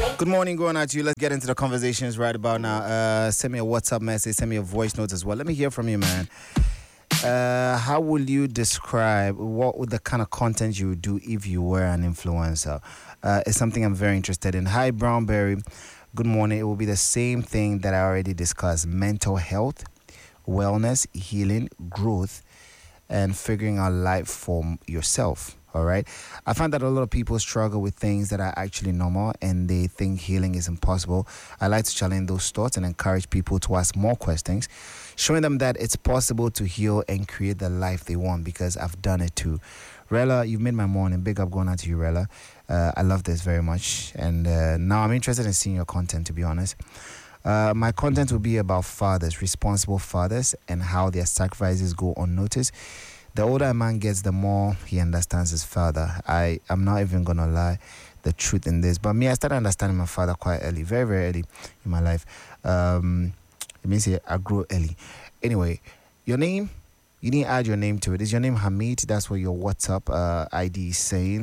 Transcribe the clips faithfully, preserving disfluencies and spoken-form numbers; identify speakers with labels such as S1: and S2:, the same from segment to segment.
S1: Good morning, going out to you. Let's get into the conversations right about now. Uh, send me a WhatsApp message, send me a voice note as well. Let me hear from you, man. Uh, how will you describe what would the kind of content you would do if you were an influencer? Uh, it's something I'm very interested in. Hi, Brownberry. Good morning. It will be the same thing that I already discussed: mental health, wellness, healing, growth, and figuring out life for yourself. All right. I find that a lot of people struggle with things that are actually normal and they think healing is impossible. I like to challenge those thoughts and encourage people to ask more questions, showing them that it's possible to heal and create the life they want, because I've done it too. Rella, you've made my morning. Big up going out to you, Rella. Uh, I love this very much. And uh, now I'm interested in seeing your content, to be honest. Uh, my content will be about fathers, responsible fathers, and how their sacrifices go unnoticed. The older a man gets, the more he understands his father. I, I'm not even going to lie, the truth in this. But me, I started understanding my father quite early, very, very early in my life. Um, it means I grew early. Anyway, your name, you need to add your name to it. Is your name Hamid? That's what your WhatsApp uh, I D is saying.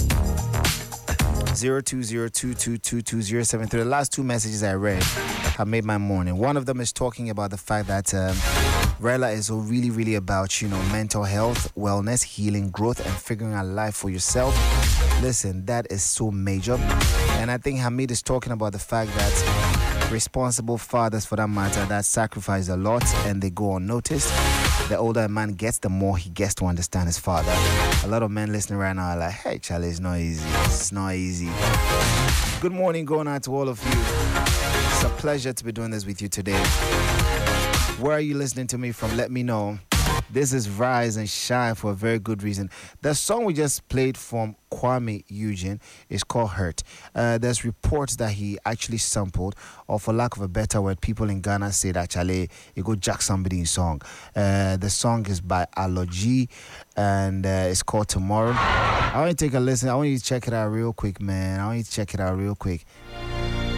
S1: zero two zero two two two two zero seven three. The last two messages I read have made my morning. One of them is talking about the fact that um, Rella is really, really about, you know, mental health, wellness, healing, growth, and figuring out life for yourself. Listen, that is so major. And I think Hamid is talking about the fact that responsible fathers, for that matter, that sacrifice a lot and they go unnoticed. The older a man gets, the more he gets to understand his father. A lot of men listening right now are like, hey, Charlie, it's not easy. It's not easy. Good morning going out to all of you. It's a pleasure to be doing this with you today. Where are you listening to me from? Let me know. This is Rise and Shine for a very good reason. The song we just played from Kwame Eugene is called Hurt. Uh, there's reports that he actually sampled, or for lack of a better word, people in Ghana say that Charlie, you go jack somebody in song. Uh, the song is by Aloji and uh, it's called Tomorrow. I want you to take a listen. I want you to check it out real quick, man. I want you to check it out real quick.